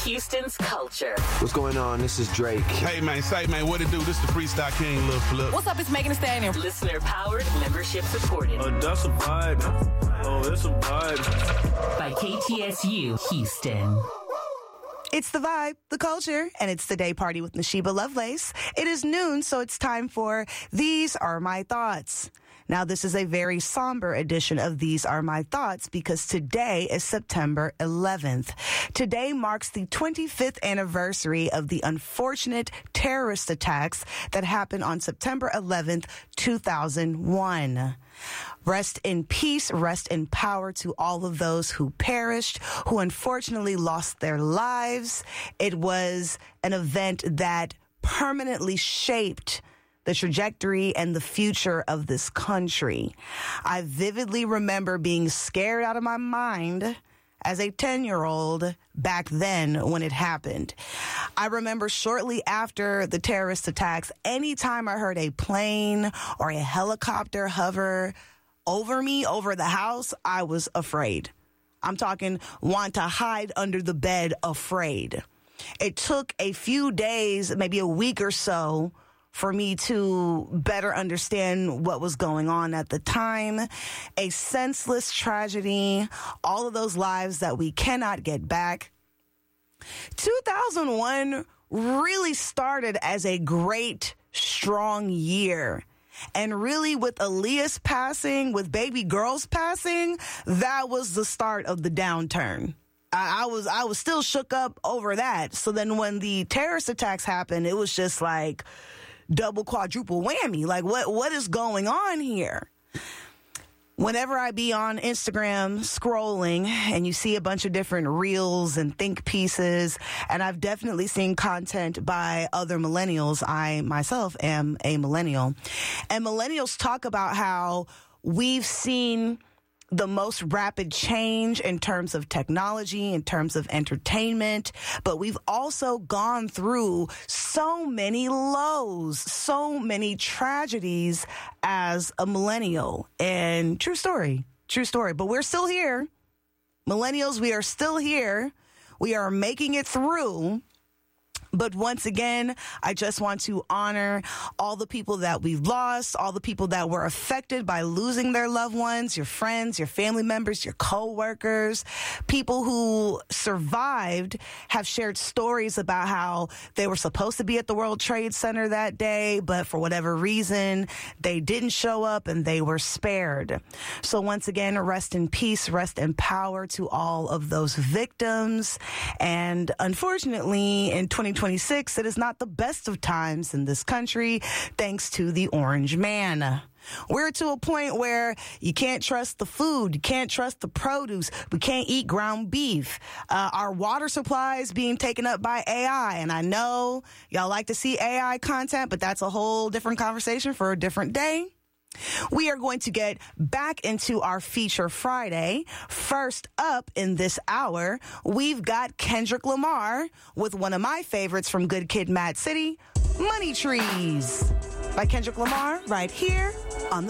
Houston's culture. What's going on? This is Drake. Hey, man, say, man, what it do? This the Freestyle King, Lil Flip. What's up? It's Megan Thee Stallion. Listener-powered, membership-supported. That's a vibe. Oh, it's a vibe. By KTSU Houston. It's the vibe, the culture, and it's the day party with Nashiba Lovelace. It is noon, so it's time for These Are My Thoughts. Now, this is a very somber edition of These Are My Thoughts because today is September 11th. Today marks the 25th anniversary of the unfortunate terrorist attacks that happened on September 11th, 2001. Rest in peace, rest in power to all of those who perished, who unfortunately lost their lives. It was an event that permanently shaped the trajectory and the future of this country. I vividly remember being scared out of my mind as a 10-year-old back then when it happened. I remember shortly after the terrorist attacks, anytime I heard a plane or a helicopter hover over me, over the house, I was afraid. I'm talking want to hide under the bed, afraid. It took a few days, maybe a week or so, for me to better understand what was going on at the time. A senseless tragedy, all of those lives that we cannot get back. 2001 really started as a great, strong year. And really with Aaliyah's passing, with baby girl's passing, that was the start of the downturn. I was still shook up over that. So then when the terrorist attacks happened, it was just like double, quadruple whammy. Like, what is going on here? Whenever I be on Instagram scrolling and you see a bunch of different reels and think pieces, and I've definitely seen content by other millennials. I myself am a millennial. And millennials talk about how we've seen the most rapid change in terms of technology, in terms of entertainment, but we've also gone through so many lows, so many tragedies as a millennial. And true story. But we're still here. Millennials, we are still here. We are making it through. But once again, I just want to honor all the people that we've lost, all the people that were affected by losing their loved ones, your friends, your family members, your co-workers. People who survived have shared stories about how they were supposed to be at the World Trade Center that day, but for whatever reason, they didn't show up and they were spared. So once again, rest in peace, rest in power to all of those victims. And unfortunately, in 2026, it is not the best of times in this country, thanks to the Orange Man. We're to a point where you can't trust the food. You can't trust the produce. We can't eat ground beef. Our water supply is being taken up by AI. And I know y'all like to see AI content, but that's a whole different conversation for a different day. We are going to get back into our Feature Friday. First up in this hour, we've got Kendrick Lamar with one of my favorites from Good Kid, Mad City, Money Trees by Kendrick Lamar right here on the